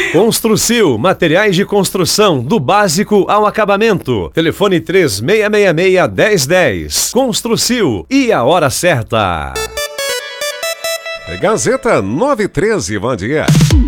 Construcil, materiais de construção, do básico ao acabamento. Telefone 3666-1010. Construcil, e a hora certa. Gazeta 913, bom dia.